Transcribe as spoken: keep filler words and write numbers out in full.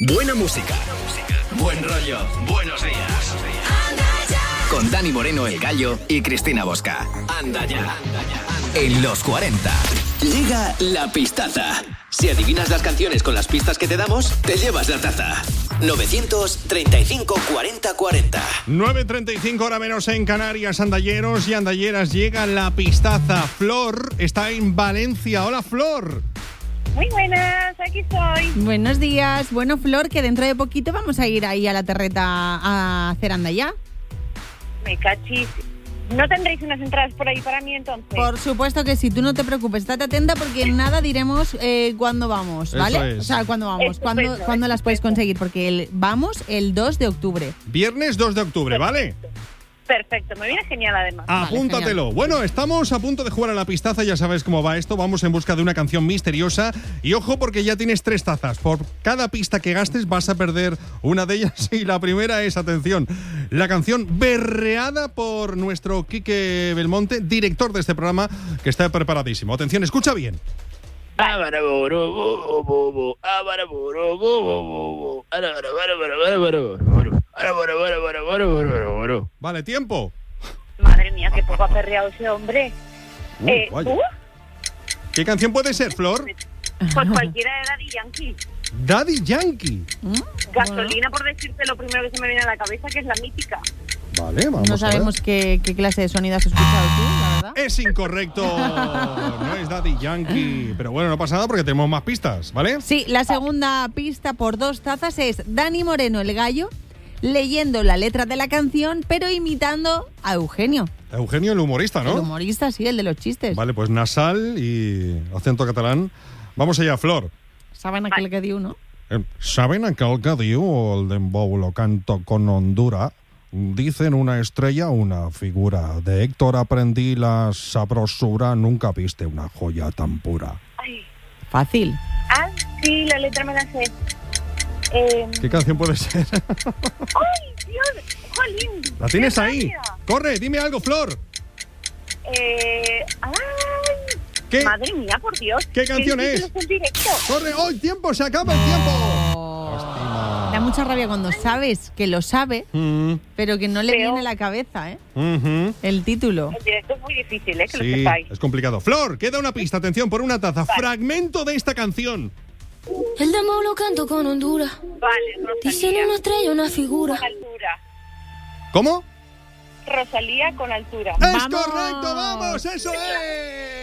Buena música, buen rollo, buenos días. Con Dani Moreno, El Gallo, y Cristina Bosca. Anda ya. En los cuarenta. Llega la pistaza. Si adivinas las canciones con las pistas que te damos, te llevas la taza. novecientos treinta y cinco cuarenta cuarenta. nueve treinta y cinco, hora menos en Canarias. Andalleros y andalleras, llega la pistaza. Flor está en Valencia. Hola, Flor. Muy buenas, aquí estoy. Buenos días. Bueno, Flor, que dentro de poquito vamos a ir ahí a la terreta a hacer anda ya. Me cachis. ¿No tendréis unas entradas por ahí para mí entonces? Por supuesto que sí, tú no te preocupes, estate atenta porque en nada diremos eh, cuándo vamos, ¿vale? Eso es. O sea, cuándo vamos, cuándo, Estupendo, cuándo las puedes estupendo. conseguir, porque el, vamos el dos de octubre. Viernes dos de octubre, ¿vale? Perfecto, me viene genial además. Apúntatelo. genial. Bueno, estamos a punto de jugar a la pistaza, ya sabes cómo va esto. Vamos en busca de una canción misteriosa. Y ojo, porque ya tienes tres tazas. Por cada pista que gastes vas a perder una de ellas. Y la primera es, atención, la canción berreada por nuestro Quique Belmonte, director de este programa, que está preparadísimo. Atención, escucha bien. Vale, tiempo. Madre mía, qué poco ha perreado ese hombre. Uh, eh, vaya. ¿tú? ¿Qué canción puede ser, Flor? Pues cualquiera de Daddy Yankee. Daddy Yankee. ¿Mm? Gasolina, por decirte lo primero que se me viene a la cabeza, que es la mítica. Vale, vamos No a ver. sabemos qué, qué clase de sonido has escuchado tú, la verdad. Es incorrecto. No es Daddy Yankee. Pero bueno, no pasa nada porque tenemos más pistas, ¿vale? Sí, la segunda pista por dos tazas es Dani Moreno, El Gallo, leyendo la letra de la canción, pero imitando a Eugenio. Eugenio, el humorista, ¿no? El humorista, sí, el de los chistes. Vale, pues nasal y acento catalán. Vamos allá, Flor. ¿Saben aquel que dio, no? Eh, ¿Saben aquel que diu el dembow lo canto con Honduras? Dicen una estrella, una figura. De Héctor aprendí la sabrosura, nunca viste una joya tan pura. Ay. Fácil. Ah, sí, la letra me la sé. Eh, ¿Qué canción puede ser? ¡Ay, Dios! ¡Jolín! ¿La tienes ¡Qué ahí? rabia! Corre, dime algo, Flor. Eh, ¡Ay! ¿Qué? Madre mía, por Dios. ¿Qué canción ¿Qué es? título es el directo? Corre, ¡oh, el tiempo! ¡Se acaba el tiempo! Oh. Lástima. Da mucha rabia cuando sabes que lo sabe, Mm, pero que no le Feo. viene a la cabeza, ¿eh? ujú. El título. El directo es muy difícil, ¿eh? Que lo Sí, sepáis. es complicado. Flor, queda una pista. Atención, por una taza. Fragmento de esta canción. El dembow lo canto con Honduras. Vale, Dicen Rosalía. una estrella, una figura. Con altura. ¿Cómo? Rosalía con altura. ¡Es ¡Vamos! correcto! ¡Vamos! ¡Eso es!